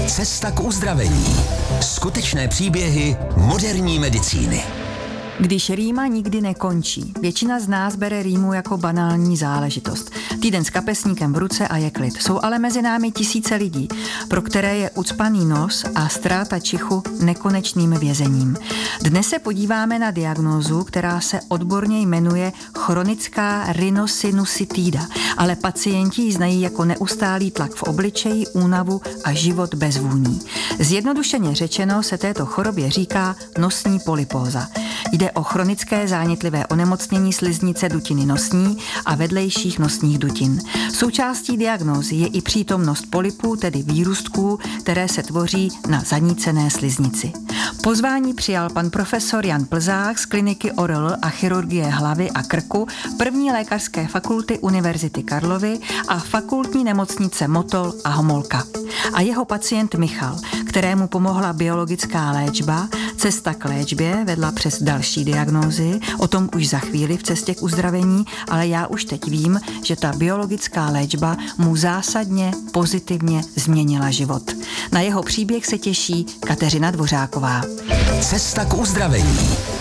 Cesta k uzdravení. Skutečné příběhy moderní medicíny. Když rýma nikdy nekončí. Většina z nás bere rýmu jako banální záležitost. Týden s kapesníkem v ruce a je klid. Jsou ale mezi námi tisíce lidí, pro které je ucpaný nos a ztráta čichu nekonečným vězením. Dnes se podíváme na diagnózu, která se odborně jmenuje chronická rhinosinusitída, ale pacienti ji znají jako neustálý tlak v obličeji, únavu a život bez vůní. Zjednodušeně řečeno se této chorobě říká nosní polypóza. Jde o chronické zánětlivé onemocnění sliznice dutiny nosní a vedlejších nosních dutin. Součástí diagnózy je i přítomnost polypů, tedy výrůstků, které se tvoří na zanícené sliznici. Pozvání přijal pan profesor Jan Plzák z kliniky ORL a chirurgie hlavy a krku první lékařské fakulty Univerzity Karlovy a fakultní nemocnice Motol a Homolka. A jeho pacient Michal, kterému pomohla biologická léčba, cesta k léčbě vedla přes další diagnózy, o tom už za chvíli v cestě k uzdravení, ale já už teď vím, že ta biologická léčba mu zásadně pozitivně změnila život. Na jeho příběh se těší Kateřina Dvořáková. Cesta k uzdravení.